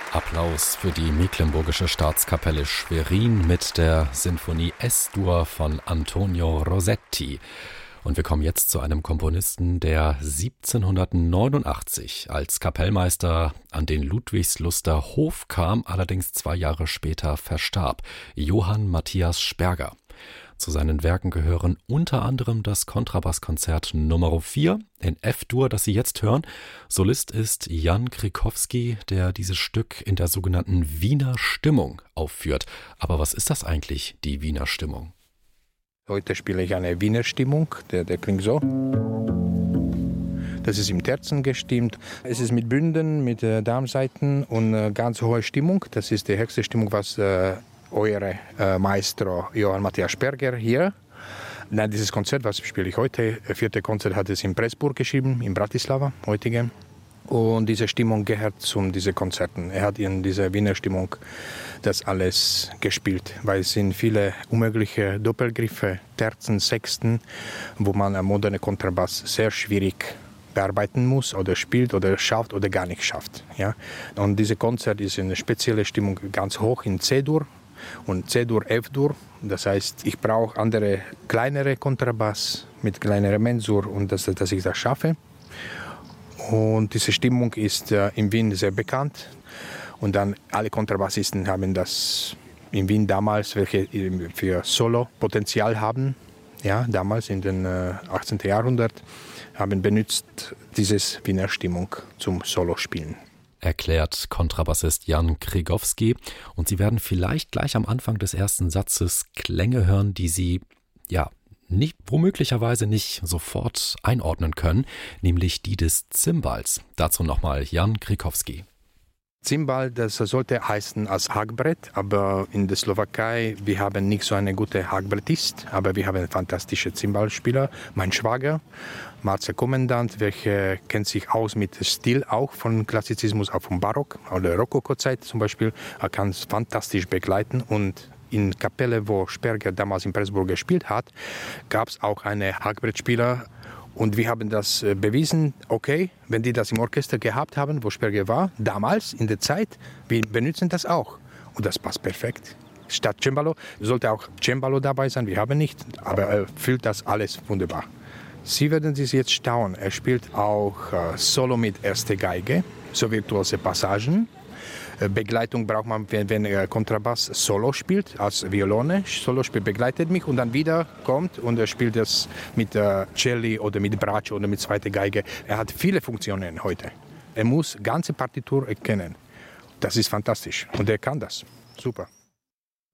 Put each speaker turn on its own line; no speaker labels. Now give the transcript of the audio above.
Applaus für die Mecklenburgische Staatskapelle Schwerin mit der Sinfonie S-Dur von Antonio Rossetti. Und wir kommen jetzt zu einem Komponisten, der 1789 als Kapellmeister an den Ludwigsluster Hof kam, allerdings 2 Jahre später verstarb. Johann Matthias Sperger. Zu seinen Werken gehören unter anderem das Kontrabasskonzert Nr. 4 in F-Dur, das Sie jetzt hören. Solist ist Jan Křikovský, der dieses Stück in der sogenannten Wiener Stimmung aufführt. Aber was ist das eigentlich, die Wiener Stimmung?
Heute spiele ich eine Wiener Stimmung, der klingt so. Das ist im Terzen gestimmt. Es ist mit Bünden, mit Darmsaiten und ganz hohe Stimmung. Das ist die höchste Stimmung, was eure Maestro Johann Matthias Sperger hier. Nein, dieses Konzert, was spiele ich heute, 4. Konzert hat es in Pressburg geschrieben, in Bratislava, heutige. Und diese Stimmung gehört zu diesen Konzerten. Er hat in dieser Wiener Stimmung das alles gespielt, weil es sind viele unmögliche Doppelgriffe, Terzen, Sechsten, wo man einen modernen Kontrabass sehr schwierig bearbeiten muss oder spielt oder schafft oder gar nicht schafft. Ja? Und dieses Konzert ist eine spezielle Stimmung ganz hoch in C-Dur und C-Dur, F-Dur. Das heißt, ich brauche andere, kleinere Kontrabass mit kleinerer Mensur und dass ich das schaffe. Und diese Stimmung ist in Wien sehr bekannt. Und dann alle Kontrabassisten haben das in Wien damals, welche für Solo Potenzial haben, ja, damals in den 18. Jahrhundert, haben benutzt dieses Wiener Stimmung zum Solospielen.
Erklärt Kontrabassist Jan Křikovský. Und Sie werden vielleicht gleich am Anfang des ersten Satzes Klänge hören, die Sie, womöglicherweise nicht sofort einordnen können, nämlich die des Zimbals. Dazu nochmal Jan Křikovský.
Zimbal, das sollte heißen als Hackbrett, aber in der Slowakei, wir haben nicht so eine gute Hackbrettist, aber wir haben einen fantastischen Zimbalspieler, mein Schwager, Marcel Kommandant, welcher kennt sich aus mit Stil auch von Klassizismus, auch vom Barock oder Rokoko-Zeit zum Beispiel. Er kann es fantastisch begleiten und in Kapelle, wo Sperger damals in Pressburg gespielt hat, gab es auch einen Hackbrettspieler. Und wir haben das bewiesen, okay, wenn die das im Orchester gehabt haben, wo Sperger war, damals in der Zeit, wir benutzen das auch. Und das passt perfekt. Statt Cembalo sollte auch Cembalo dabei sein, wir haben nicht, aber er füllt das alles wunderbar. Sie werden sich jetzt staunen, er spielt auch Solo mit erster Geige, so virtuose Passagen. Begleitung braucht man, wenn er Kontrabass Solo spielt, als Violone. Solo spielt, begleitet mich und dann wieder kommt und er spielt das mit Celli oder mit Braccio oder mit zweiter Geige. Er hat viele Funktionen heute. Er muss ganze Partitur erkennen. Das ist fantastisch und er kann das. Super.